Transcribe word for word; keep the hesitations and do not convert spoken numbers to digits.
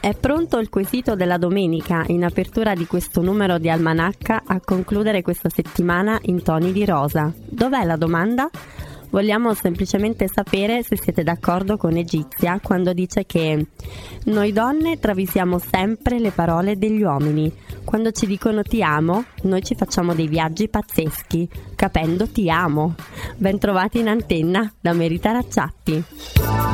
È pronto il quesito della domenica in apertura di questo numero di Almanacca a concludere questa settimana in toni di rosa. Dov'è la domanda? Vogliamo semplicemente sapere se siete d'accordo con Egizia quando dice che noi donne travisiamo sempre le parole degli uomini. Quando ci dicono ti amo, noi ci facciamo dei viaggi pazzeschi, capendo ti amo. Ben trovati in antenna da Mary Taracciatti.